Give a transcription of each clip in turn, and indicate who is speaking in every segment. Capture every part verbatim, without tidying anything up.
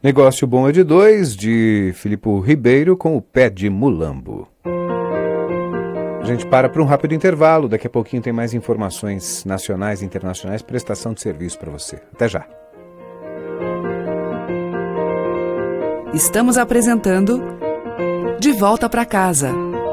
Speaker 1: Negócio Bom é de Dois, de Filipe Ribeiro, com o Pé de Mulambo. A gente para para um rápido intervalo. Daqui a pouquinho tem mais informações nacionais e internacionais, prestação de serviço para você. Até já.
Speaker 2: Estamos apresentando De Volta para Casa.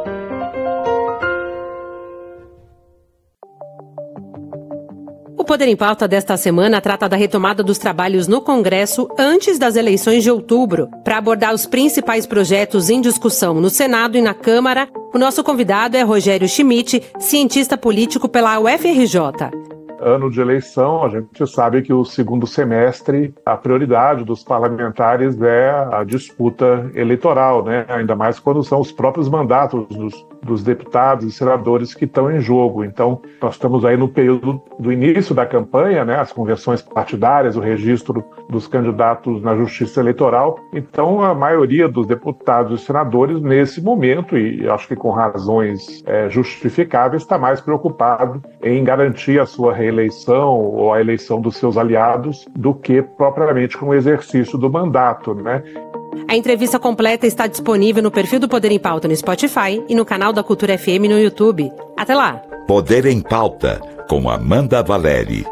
Speaker 3: O Poder em Pauta desta semana trata da retomada dos trabalhos no Congresso antes das eleições de outubro. Para abordar os principais projetos em discussão no Senado e na Câmara, o nosso convidado é Rogério Schmidt, cientista político pela U F R J.
Speaker 4: Ano de eleição, a gente sabe que o segundo semestre, a prioridade dos parlamentares é a disputa eleitoral, né? Ainda mais quando são os próprios mandatos dos, dos deputados e senadores que estão em jogo. Então, nós estamos aí no período do início da campanha, né? As convenções partidárias, o registro dos candidatos na Justiça Eleitoral. Então, a maioria dos deputados e senadores, nesse momento, e acho que com razões é, justificáveis, está mais preocupado em garantir a sua reeleição ou a eleição dos seus aliados do que propriamente com o exercício do mandato, né?
Speaker 3: A entrevista completa está disponível no perfil do Poder em Pauta no Spotify e no canal da Cultura F M no YouTube. Até lá!
Speaker 5: Poder em Pauta, com Amanda Valeri.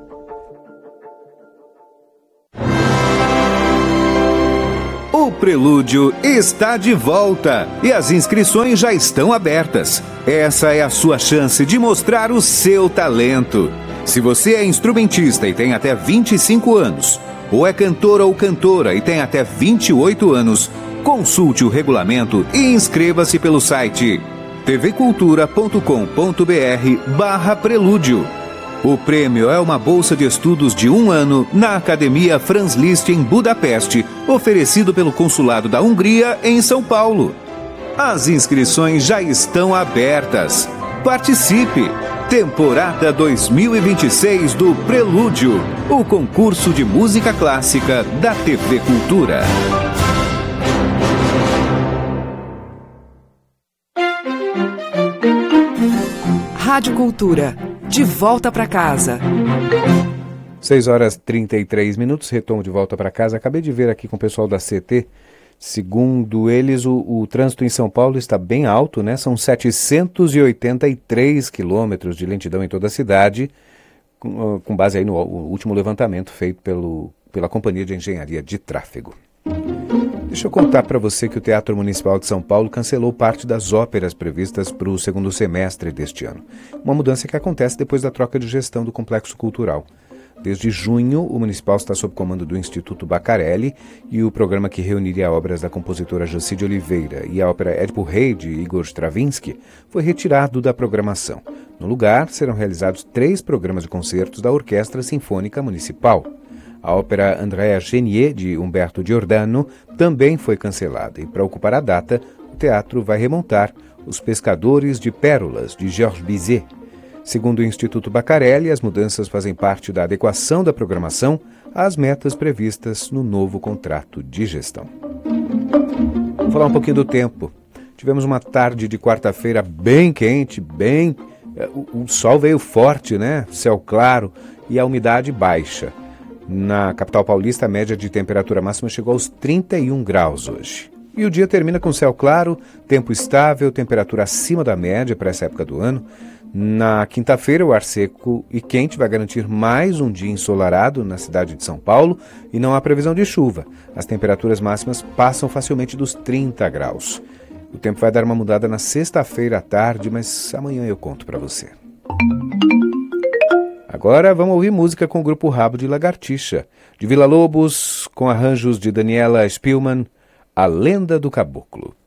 Speaker 1: O Prelúdio está de volta e as inscrições já estão abertas. Essa é a sua chance de mostrar o seu talento. Se você é instrumentista e tem até vinte e cinco anos, ou é cantor ou cantora e tem até vinte e oito anos, consulte o regulamento e inscreva-se pelo site tvcultura.com.br barra Prelúdio. O prêmio é uma bolsa de estudos de um ano na Academia Franz Liszt em Budapeste, oferecido pelo Consulado da Hungria em São Paulo. As inscrições já estão abertas. Participe! Temporada dois mil e vinte e seis do Prelúdio, o concurso de música clássica da T V Cultura.
Speaker 2: Rádio Cultura, de volta para casa.
Speaker 1: seis horas e trinta e três minutos, retomo de volta para casa. Acabei de ver aqui com o pessoal da C T. Segundo eles, o, o trânsito em São Paulo está bem alto, né? São setecentos e oitenta e três quilômetros de lentidão em toda a cidade, com, com base aí no último levantamento feito pelo, pela Companhia de Engenharia de Tráfego. Deixa eu contar para você que o Teatro Municipal de São Paulo cancelou parte das óperas previstas para o segundo semestre deste ano. Uma mudança que acontece depois da troca de gestão do Complexo Cultural. Desde junho, o Municipal está sob comando do Instituto Bacarelli e o programa que reuniria obras da compositora Jacide Oliveira e a ópera Édipo Rei, de Igor Stravinsky, foi retirado da programação. No lugar, serão realizados três programas de concertos da Orquestra Sinfônica Municipal. A ópera Andrea Chenier, de Humberto Giordano, também foi cancelada e, para ocupar a data, o teatro vai remontar Os Pescadores de Pérolas, de Georges Bizet. Segundo o Instituto Bacarelli, as mudanças fazem parte da adequação da programação às metas previstas no novo contrato de gestão. Vamos falar um pouquinho do tempo. Tivemos uma tarde de quarta-feira bem quente, bem... O, o sol veio forte, né? Céu claro e a umidade baixa. Na capital paulista, a média de temperatura máxima chegou aos trinta e um graus hoje. E o dia termina com céu claro, tempo estável, temperatura acima da média para essa época do ano. Na quinta-feira, o ar seco e quente vai garantir mais um dia ensolarado na cidade de São Paulo e não há previsão de chuva. As temperaturas máximas passam facilmente dos trinta graus. O tempo vai dar uma mudada na sexta-feira à tarde, mas amanhã eu conto para você. Agora vamos ouvir música com o grupo Rabo de Lagartixa, de Villa Lobos, com arranjos de Daniela Spielmann, A Lenda do Caboclo.